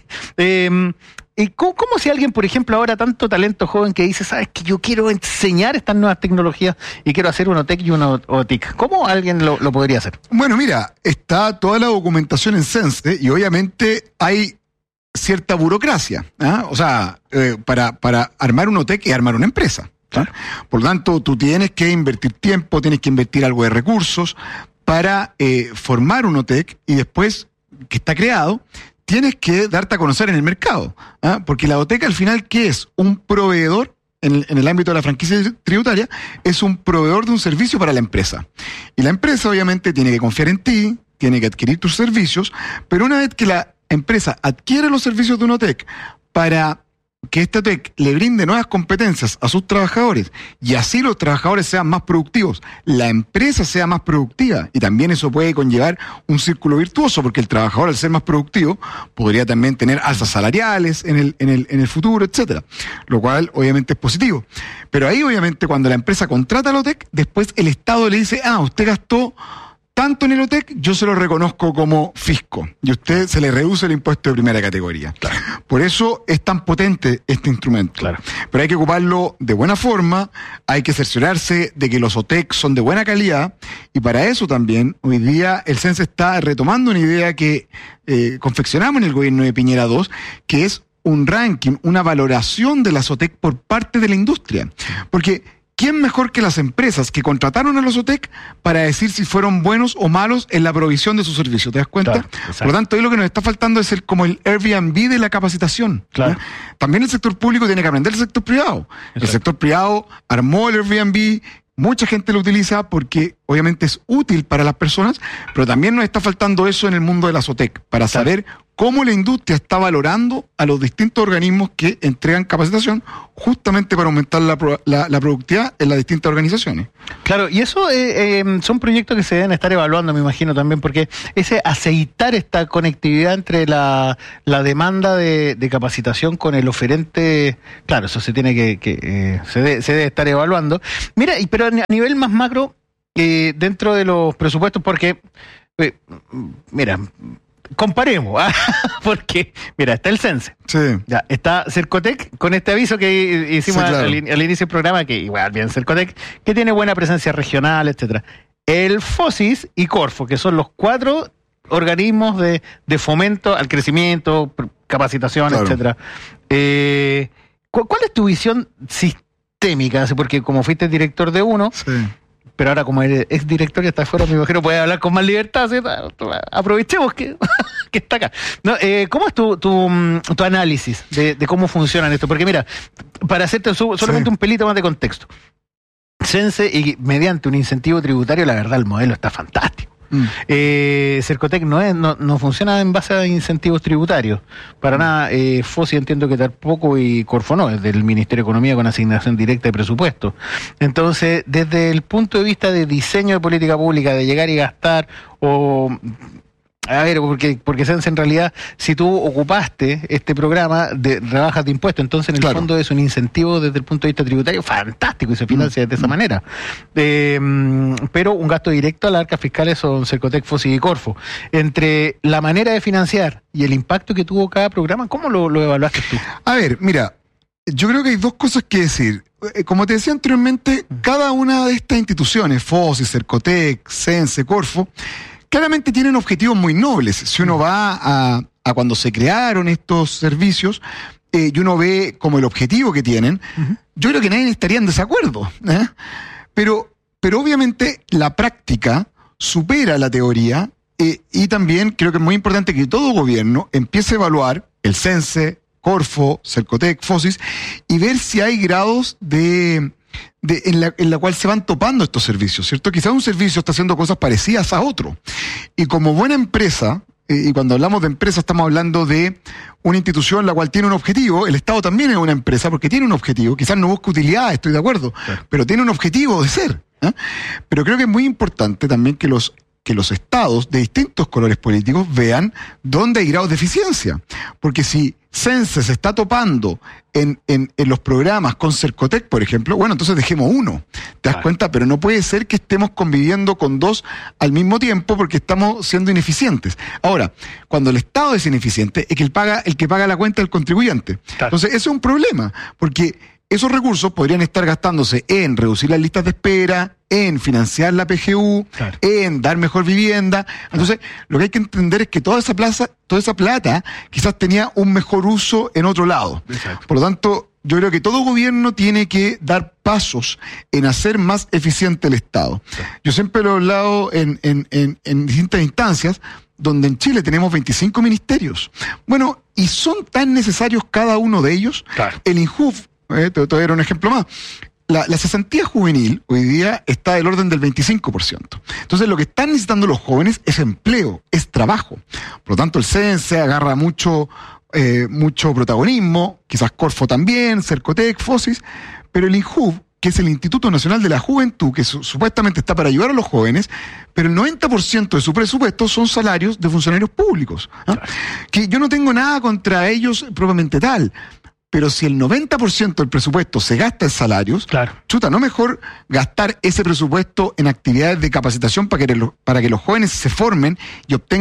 [SPEAKER 14] ¿Y cómo si alguien, por ejemplo, ahora tanto talento joven que dice, sabes que yo quiero enseñar estas nuevas tecnologías y quiero hacer un OTEC y un OTIC? ¿Cómo alguien lo podría hacer?
[SPEAKER 15] Bueno, mira, está toda la documentación en CENSE y obviamente hay cierta burocracia, o sea, para armar un OTEC y armar una empresa. Claro. Por lo tanto, tú tienes que invertir tiempo, tienes que invertir algo de recursos para formar un OTEC y después que está creado, tienes que darte a conocer en el mercado. Porque la OTEC al final, ¿qué es? Un proveedor, en el ámbito de la franquicia tributaria, es un proveedor de un servicio para la empresa. Y la empresa obviamente tiene que confiar en ti, tiene que adquirir tus servicios, pero una vez que la empresa adquiere los servicios de una OTEC para que esta OTEC le brinde nuevas competencias a sus trabajadores y así los trabajadores sean más productivos, la empresa sea más productiva y también eso puede conllevar un círculo virtuoso porque el trabajador al ser más productivo podría también tener alzas salariales en el futuro, etcétera, lo cual obviamente es positivo. Pero ahí obviamente cuando la empresa contrata a la OTEC, después el Estado le dice, usted gastó tanto en el OTEC, yo se lo reconozco como fisco y a usted se le reduce el impuesto de primera categoría. Claro. Por eso es tan potente este instrumento. Claro. Pero hay que ocuparlo de buena forma, hay que cerciorarse de que los OTEC son de buena calidad y para eso también hoy día el CENSE está retomando una idea que confeccionamos en el gobierno de Piñera II, que es un ranking, una valoración de las OTEC por parte de la industria. Porque ¿quién mejor que las empresas que contrataron a los OTEC para decir si fueron buenos o malos en la provisión de sus servicios? ¿Te das cuenta?
[SPEAKER 14] Claro,
[SPEAKER 15] por lo tanto, ahí lo que nos está faltando es como el Airbnb de la capacitación.
[SPEAKER 14] Claro.
[SPEAKER 15] También el sector público tiene que aprender del sector privado. Exacto. El sector privado armó el Airbnb, mucha gente lo utiliza porque obviamente es útil para las personas, pero también nos está faltando eso en el mundo de las OTEC, para saber cómo la industria está valorando a los distintos organismos que entregan capacitación justamente para aumentar la productividad en las distintas organizaciones.
[SPEAKER 14] Claro, y eso son proyectos que se deben estar evaluando, me imagino también, porque ese aceitar esta conectividad entre la demanda de capacitación con el oferente, claro, eso se tiene se debe estar evaluando. Mira, pero a nivel más macro, dentro de los presupuestos, porque, mira, comparemos, porque, mira, está el CENSE, ya está Cercotec, con este aviso que hicimos al inicio del programa, que igual bien Cercotec, que tiene buena presencia regional, etcétera. El FOSIS y Corfo, que son los 4 organismos de fomento al crecimiento, capacitación, etcétera. ¿Cuál es tu visión sistémica? Porque como fuiste director de uno, pero ahora como eres exdirector y estás fuera, me imagino puedes hablar con más libertad, ¿sí? Aprovechemos que está acá. No, ¿cómo es tu análisis de cómo funcionan esto? Porque mira, para hacerte solamente un pelito más de contexto, CENSE, y mediante un incentivo tributario, la verdad el modelo está fantástico. Cercotec no funciona en base a incentivos tributarios para nada. FOSI entiendo que tampoco, y Corfo no, es del Ministerio de Economía con asignación directa de presupuesto. Entonces, desde el punto de vista de diseño de política pública, de llegar y gastar, a ver, porque CENSE en realidad, si tú ocupaste este programa de rebajas de impuestos, entonces en el fondo es un incentivo desde el punto de vista tributario fantástico y se financia de esa manera. Pero un gasto directo a las arcas fiscales son Cercotec, FOSI y Corfo. Entre la manera de financiar y el impacto que tuvo cada programa, ¿cómo lo evaluaste tú?
[SPEAKER 15] A ver, mira, yo creo que hay dos cosas que decir. Como te decía anteriormente, cada una de estas instituciones, FOSI, Cercotec, CENSE, Corfo, claramente tienen objetivos muy nobles. Si uno va a cuando se crearon estos servicios y uno ve como el objetivo que tienen, yo creo que nadie estaría en desacuerdo. Pero obviamente la práctica supera la teoría y también creo que es muy importante que todo gobierno empiece a evaluar el CENSE, Corfo, Cercotec, FOSIS y ver si hay grados en la cual se van topando estos servicios, ¿cierto? Quizás un servicio está haciendo cosas parecidas a otro. Y como buena empresa, y cuando hablamos de empresa estamos hablando de una institución la cual tiene un objetivo, el Estado también es una empresa porque tiene un objetivo, quizás no busca utilidad, estoy de acuerdo, pero tiene un objetivo de ser. Pero creo que es muy importante también que los estados de distintos colores políticos vean dónde hay grados de eficiencia. Porque si CENSE se está topando en los programas con Cercotec, por ejemplo, bueno, entonces dejemos uno. ¿Te das cuenta? Pero no puede ser que estemos conviviendo con 2 al mismo tiempo porque estamos siendo ineficientes. Ahora, cuando el Estado es ineficiente, es que el que paga la cuenta es el contribuyente. Entonces, ese es un problema, porque esos recursos podrían estar gastándose en reducir las listas de espera, en financiar la PGU, en dar mejor vivienda. Entonces, lo que hay que entender es que toda esa plata quizás tenía un mejor uso en otro lado. Por lo tanto, yo creo que todo gobierno tiene que dar pasos en hacer más eficiente el Estado. Yo siempre lo he hablado en distintas instancias, donde en Chile tenemos 25 ministerios. Bueno, y son tan necesarios cada uno de ellos. El INJUV, te voy a dar un ejemplo más. La cesantía juvenil hoy día está del orden del 25%. Entonces lo que están necesitando los jóvenes es empleo, es trabajo. Por lo tanto el CENSE agarra mucho protagonismo, quizás Corfo también, Cercotec, FOSIS, pero el INJUV, que es el Instituto Nacional de la Juventud, que supuestamente está para ayudar a los jóvenes, pero el 90% de su presupuesto son salarios de funcionarios públicos. Que yo no tengo nada contra ellos propiamente tal, pero si el 90% del presupuesto se gasta en salarios, chuta, ¿no mejor gastar ese presupuesto en actividades de capacitación para que los jóvenes se formen y obtengan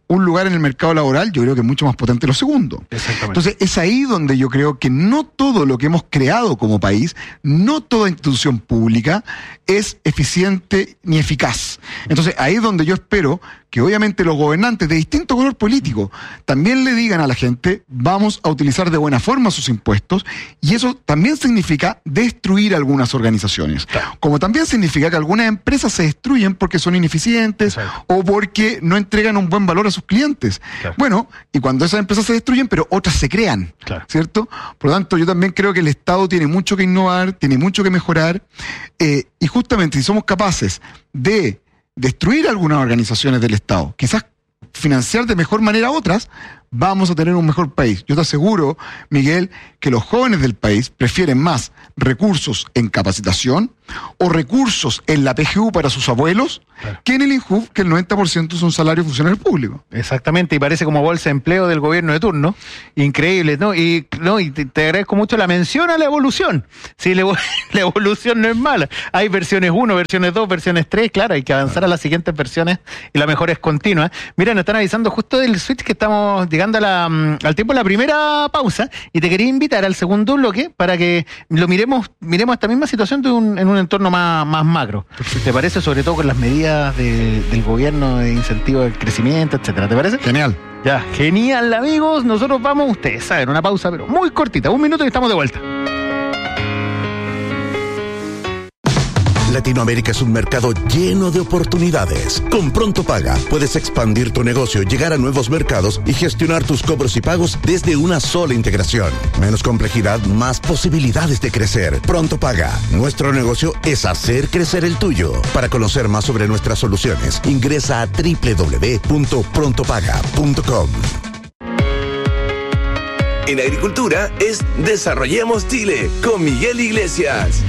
[SPEAKER 15] un lugar en el mercado laboral, yo creo que es mucho más potente lo segundo.
[SPEAKER 14] Exactamente.
[SPEAKER 15] Entonces, es ahí donde yo creo que no todo lo que hemos creado como país, no toda institución pública es eficiente ni eficaz. Entonces, ahí es donde yo espero que obviamente los gobernantes de distinto color político también le digan a la gente, vamos a utilizar de buena forma sus impuestos, y eso también significa destruir algunas organizaciones. Claro. Como también significa que algunas empresas se destruyen porque son ineficientes. Exacto. O porque no entregan un buen valor a sus clientes. Claro. Bueno, y cuando esas empresas se destruyen, pero otras se crean, claro, ¿cierto? Por lo tanto, yo también creo que el Estado tiene mucho que innovar, tiene mucho que mejorar, y justamente si somos capaces de destruir algunas organizaciones del Estado, quizás financiar de mejor manera a otras, vamos a tener un mejor país. Yo te aseguro, Miguel, que los jóvenes del país prefieren más recursos en capacitación o recursos en la PGU para sus abuelos, claro, que en el INJUV, que el 90% son salarios funcionarios públicos.
[SPEAKER 14] Exactamente, y parece como bolsa de empleo del gobierno de turno. Increíble, ¿no? Y te agradezco mucho la mención a la evolución. Sí, la evolución no es mala. Hay versiones 1, versiones 2, versiones 3, claro, hay que avanzar a las siguientes versiones y la mejor es continua. Mira, nos están avisando justo del switch que estamos llegando al tiempo de la primera pausa, y te quería invitar al segundo bloque para que lo miremos esta misma situación en un entorno más macro. ¿Te parece? Sobre todo con las medidas del gobierno de incentivo del crecimiento, etcétera. ¿Te parece?
[SPEAKER 15] Genial.
[SPEAKER 14] Ya, genial, amigos. Nosotros vamos, ustedes saben, una pausa, pero muy cortita, 1 minuto y estamos de vuelta.
[SPEAKER 16] Latinoamérica es un mercado lleno de oportunidades. Con Pronto Paga puedes expandir tu negocio, llegar a nuevos mercados y gestionar tus cobros y pagos desde una sola integración. Menos complejidad, más posibilidades de crecer. Pronto Paga. Nuestro negocio es hacer crecer el tuyo. Para conocer más sobre nuestras soluciones, ingresa a www.prontopaga.com.
[SPEAKER 5] En agricultura es Desarrollemos Chile con Miguel Iglesias.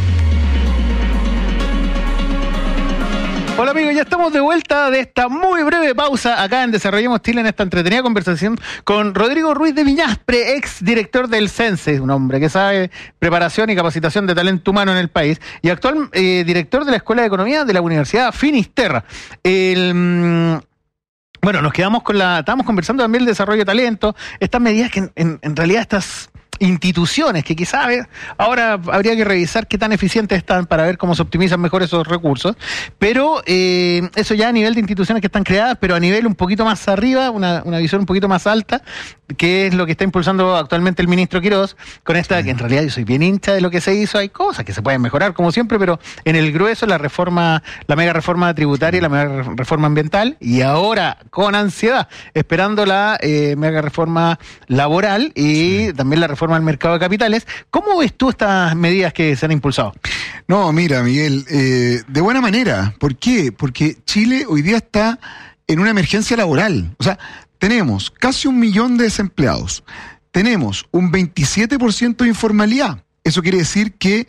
[SPEAKER 14] Hola amigos, ya estamos de vuelta de esta muy breve pausa acá en Desarrollemos Chile, en esta entretenida conversación con Rodrigo Ruiz de Viñaspre, ex director del CENSE, un hombre que sabe preparación y capacitación de talento humano en el país, y actual director de la Escuela de Economía de la Universidad Finisterra. Bueno, nos quedamos estábamos conversando también del desarrollo de talento, estas medidas que en realidad estas instituciones que quizás ahora habría que revisar qué tan eficientes están para ver cómo se optimizan mejor esos recursos, pero eso ya a nivel de instituciones que están creadas, pero a nivel un poquito más arriba, una visión un poquito más alta, que es lo que está impulsando actualmente el ministro Quirós, con esta, que en realidad yo soy bien hincha de lo que se hizo, hay cosas que se pueden mejorar como siempre, pero en el grueso la mega reforma tributaria y la mega reforma ambiental, y ahora con ansiedad esperando la mega reforma laboral y también la reforma al mercado de capitales. ¿Cómo ves tú estas medidas que se han impulsado?
[SPEAKER 15] No, mira, Miguel, de buena manera. ¿Por qué? Porque Chile hoy día está en una emergencia laboral. O sea, tenemos casi 1 millón de desempleados. Tenemos un 27% de informalidad. Eso quiere decir que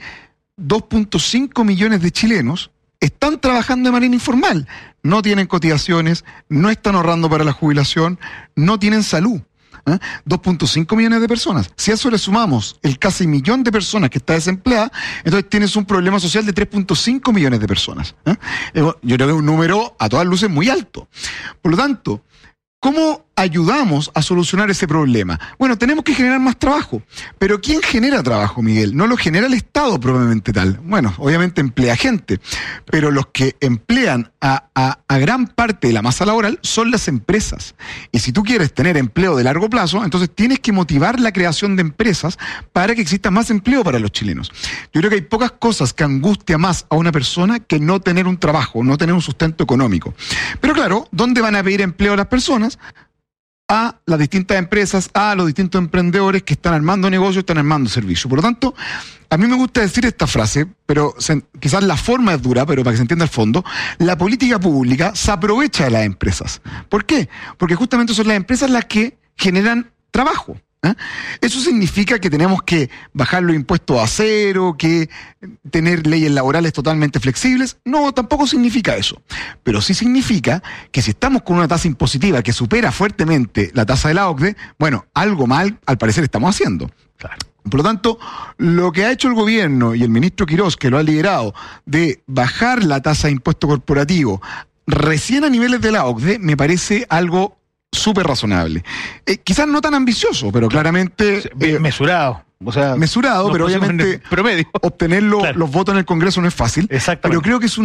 [SPEAKER 15] 2.5 millones de chilenos están trabajando de manera informal. No tienen cotizaciones, no están ahorrando para la jubilación, no tienen salud. 2.5 millones de personas. Si a eso le sumamos el casi 1 millón de personas que está desempleada, entonces tienes un problema social de 3.5 millones de personas. Yo creo que es un número a todas luces muy alto. Por lo tanto, ¿cómo ayudamos a solucionar ese problema? Bueno, tenemos que generar más trabajo. Pero ¿quién genera trabajo, Miguel? No lo genera el Estado propiamente tal. Bueno, obviamente emplea gente, pero los que emplean a gran parte de la masa laboral son las empresas. Y si tú quieres tener empleo de largo plazo, entonces tienes que motivar la creación de empresas para que exista más empleo para los chilenos. Yo creo que hay pocas cosas que angustia más a una persona que no tener un trabajo, no tener un sustento económico. Pero claro, ¿dónde van a pedir empleo las personas? A las distintas empresas, a los distintos emprendedores que están armando negocios, están armando servicios. Por lo tanto, a mí me gusta decir esta frase, pero quizás la forma es dura, pero para que se entienda el fondo, la política pública se aprovecha de las empresas. ¿Por qué? Porque justamente son las empresas las que generan trabajo. Eso significa que tenemos que bajar los impuestos a cero, que tener leyes laborales totalmente flexibles. No, tampoco significa eso. Pero sí significa que si estamos con una tasa impositiva que supera fuertemente la tasa de la OCDE, bueno, algo mal al parecer estamos haciendo. Claro. Por lo tanto, lo que ha hecho el gobierno y el ministro Quirós, que lo ha liderado, de bajar la tasa de impuesto corporativo recién a niveles de la OCDE, me parece algo súper razonable. Quizás no tan ambicioso, pero claramente...
[SPEAKER 14] mesurado. O sea,
[SPEAKER 15] mesurado, pero obviamente
[SPEAKER 14] promedio.
[SPEAKER 15] Obtener los votos en el Congreso no es fácil. Pero creo que es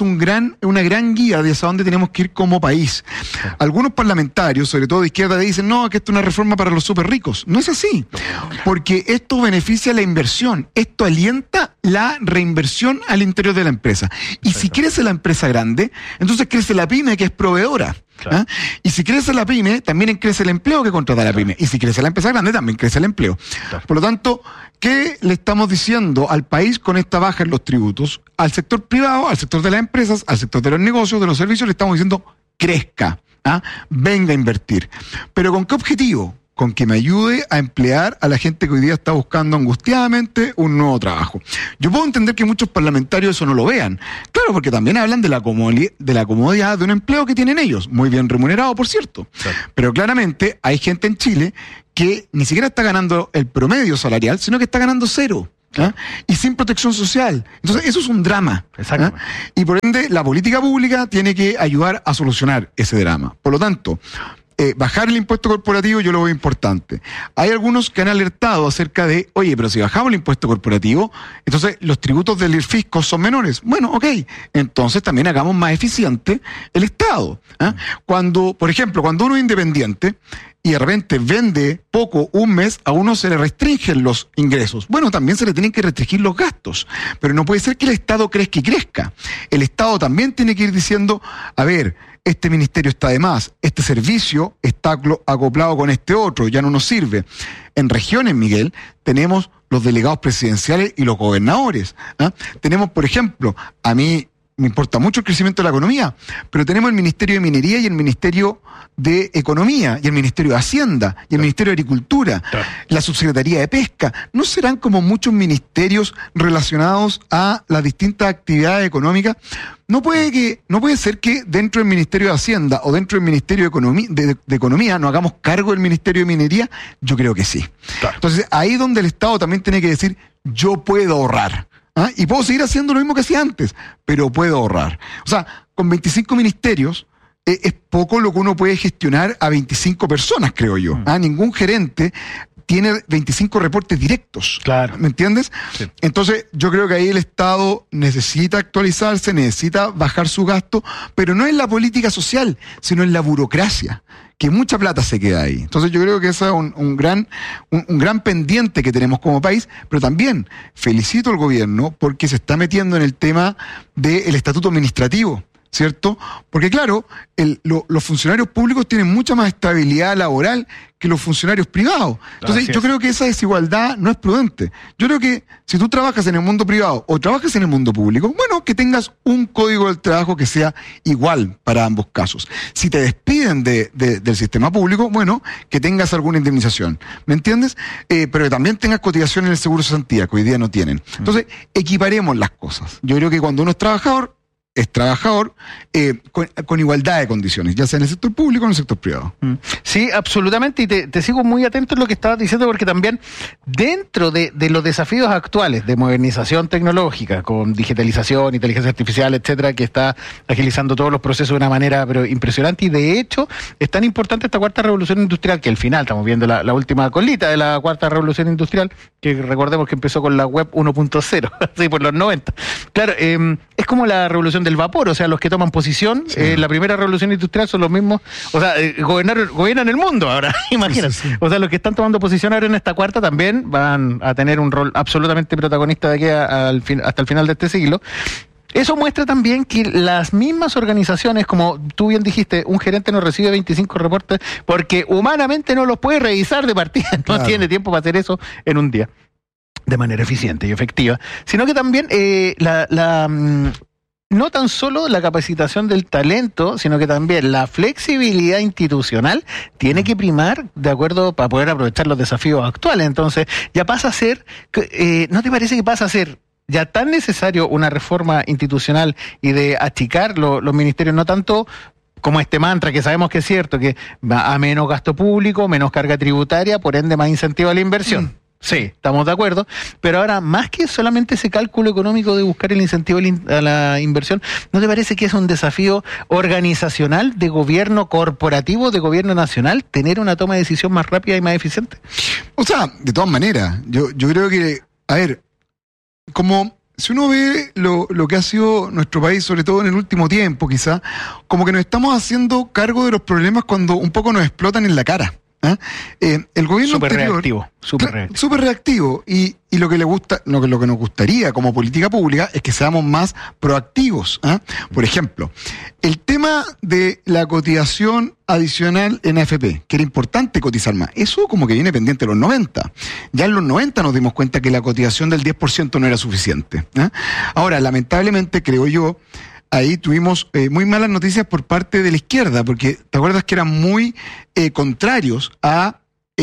[SPEAKER 15] una gran guía de hacia dónde tenemos que ir como país. Algunos parlamentarios, sobre todo de izquierda, dicen, no, que esto es una reforma para los súper ricos. No es así, porque esto beneficia la inversión, esto alienta la reinversión al interior de la empresa. Y si crece la empresa grande, entonces crece la pyme, que es proveedora. Claro. Y si crece la pyme, también crece el empleo que contrata la pyme. Y si crece la empresa grande, también crece el empleo. Claro. Por lo tanto, ¿qué le estamos diciendo al país con esta baja en los tributos? Al sector privado, al sector de las empresas, al sector de los negocios, de los servicios, le estamos diciendo crezca, venga a invertir. ¿Pero con qué objetivo? Con que me ayude a emplear a la gente que hoy día está buscando angustiadamente un nuevo trabajo. Yo puedo entender que muchos parlamentarios eso no lo vean. Claro, porque también hablan de la comodidad de un empleo que tienen ellos, muy bien remunerado, por cierto. Claro. Pero claramente hay gente en Chile que ni siquiera está ganando el promedio salarial, sino que está ganando cero. Y sin protección social. Entonces, eso es un drama. Y por ende, la política pública tiene que ayudar a solucionar ese drama. Por lo tanto, bajar el impuesto corporativo yo lo veo importante. Hay algunos que han alertado acerca de, oye, pero si bajamos el impuesto corporativo, entonces los tributos del fisco son menores. Bueno, ok, entonces también hagamos más eficiente el Estado. Cuando, por ejemplo, cuando uno es independiente y de repente vende poco un mes, a uno se le restringen los ingresos. Bueno, también se le tienen que restringir los gastos, pero no puede ser que el Estado crezca y crezca. El Estado también tiene que ir diciendo, a ver, este ministerio está de más, este servicio está acoplado con este otro, ya no nos sirve. En regiones, Miguel, tenemos los delegados presidenciales y los gobernadores. Tenemos, por ejemplo, a mí me importa mucho el crecimiento de la economía, pero tenemos el Ministerio de Minería y el Ministerio de Economía, y el Ministerio de Hacienda, y el Ministerio de Agricultura, la Subsecretaría de Pesca. ¿No serán como muchos ministerios relacionados a las distintas actividades económicas? No puede ser que dentro del Ministerio de Hacienda o dentro del Ministerio de Economía no hagamos cargo del Ministerio de Minería. Yo creo que sí. Claro. Entonces, ahí donde el Estado también tiene que decir, yo puedo ahorrar. Y puedo seguir haciendo lo mismo que hacía antes, pero puedo ahorrar. O sea, con 25 ministerios es poco lo que uno puede gestionar a 25 personas, creo yo. Ningún gerente tiene 25 reportes directos. Claro. ¿Me entiendes? Sí. Entonces, yo creo que ahí el Estado necesita actualizarse, necesita bajar su gasto, pero no en la política social, sino en la burocracia, que mucha plata se queda ahí. Entonces, yo creo que ese es un gran pendiente que tenemos como país, pero también felicito al gobierno porque se está metiendo en el tema del estatuto administrativo, ¿cierto? Porque claro, los funcionarios públicos tienen mucha más estabilidad laboral que los funcionarios privados. Entonces, yo creo que esa desigualdad no es prudente. Yo creo que si tú trabajas en el mundo privado o trabajas en el mundo público, bueno, que tengas un código del trabajo que sea igual para ambos casos. Si te despiden del sistema público, bueno, que tengas alguna indemnización. ¿Me entiendes? Pero que también tengas cotización en el seguro de cesantía, que hoy día no tienen. Entonces, equiparemos las cosas. Yo creo que cuando uno es trabajador con igualdad de condiciones, ya sea en el sector público o en el sector privado.
[SPEAKER 14] Sí, absolutamente, y te sigo muy atento en lo que estabas diciendo, porque también dentro de los desafíos actuales de modernización tecnológica, con digitalización, inteligencia artificial, etcétera, que está agilizando todos los procesos de una manera pero impresionante, y de hecho es tan importante esta cuarta revolución industrial, que al final estamos viendo la última colita de la cuarta revolución industrial, que recordemos que empezó con la web 1.0, así por los 90. Claro, es como la revolución del vapor, o sea, los que toman posición, la primera revolución industrial son los mismos, o sea, gobiernan el mundo ahora, imagínate. Sí. O sea, los que están tomando posición ahora en esta cuarta también van a tener un rol absolutamente protagonista de aquí hasta el final de este siglo. Eso muestra también que las mismas organizaciones, como tú bien dijiste, un gerente no recibe 25 reportes porque humanamente no los puede revisar de partida, no tiene tiempo para hacer eso en un día de manera eficiente y efectiva, sino que también no tan solo la capacitación del talento, sino que también la flexibilidad institucional tiene que primar de acuerdo para poder aprovechar los desafíos actuales. Entonces, ya pasa a ser, ¿no te parece que pasa a ser ya tan necesario una reforma institucional y de achicar los ministerios, no tanto como este mantra que sabemos que es cierto, que va a menos gasto público, menos carga tributaria, por ende más incentivo a la inversión? Sí, estamos de acuerdo, pero ahora, más que solamente ese cálculo económico de buscar el incentivo a la inversión, ¿no te parece que es un desafío organizacional de gobierno corporativo, de gobierno nacional, tener una toma de decisión más rápida y más eficiente?
[SPEAKER 15] O sea, de todas maneras, yo creo que, a ver, como si uno ve lo que ha sido nuestro país, sobre todo en el último tiempo quizá, como que nos estamos haciendo cargo de los problemas cuando un poco nos explotan en la cara. El gobierno anterior, súper reactivo y lo que le gusta, lo que nos gustaría como política pública es que seamos más proactivos. Por ejemplo, el tema de la cotización adicional en AFP, que era importante cotizar más, eso como que viene pendiente de los 90. Ya en los 90 nos dimos cuenta que la cotización del 10% no era suficiente. Ahora, lamentablemente, creo yo, ahí tuvimos muy malas noticias por parte de la izquierda, porque te acuerdas que eran muy contrarios al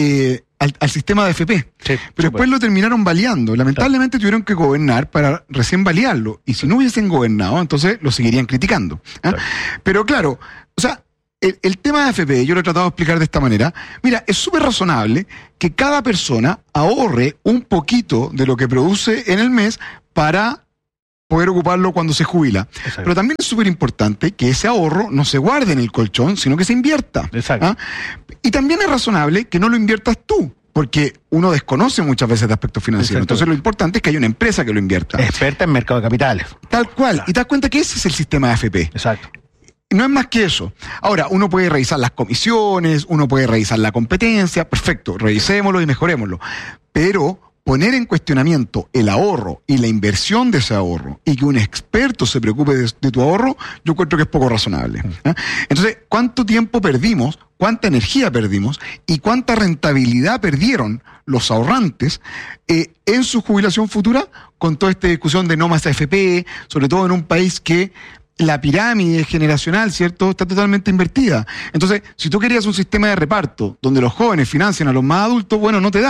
[SPEAKER 15] sistema de AFP. Sí, pero después lo terminaron baleando. Lamentablemente tuvieron que gobernar para recién balearlo. Y si no hubiesen gobernado, entonces lo seguirían criticando. Pero claro, o sea, el tema de AFP, yo lo he tratado de explicar de esta manera. Mira, es súper razonable que cada persona ahorre un poquito de lo que produce en el mes para poder ocuparlo cuando se jubila. Exacto. Pero también es súper importante que ese ahorro no se guarde en el colchón, sino que se invierta. Exacto. Y también es razonable que no lo inviertas tú, porque uno desconoce muchas veces de aspectos financieros. Exacto. Entonces lo importante es que haya una empresa que lo invierta.
[SPEAKER 14] Experta en mercado de capitales.
[SPEAKER 15] Tal cual. Y te das cuenta que ese es el sistema de AFP.
[SPEAKER 14] Exacto.
[SPEAKER 15] No es más que eso. Ahora, uno puede revisar las comisiones, uno puede revisar la competencia, perfecto, revisémoslo y mejorémoslo. Pero poner en cuestionamiento el ahorro y la inversión de ese ahorro y que un experto se preocupe de tu ahorro, yo encuentro que es poco razonable. Entonces, ¿cuánto tiempo perdimos? ¿Cuánta energía perdimos? ¿Y cuánta rentabilidad perdieron los ahorrantes en su jubilación futura con toda esta discusión de no más AFP, sobre todo en un país que la pirámide generacional, ¿cierto?, está totalmente invertida. Entonces, si tú querías un sistema de reparto donde los jóvenes financian a los más adultos, bueno, no te da.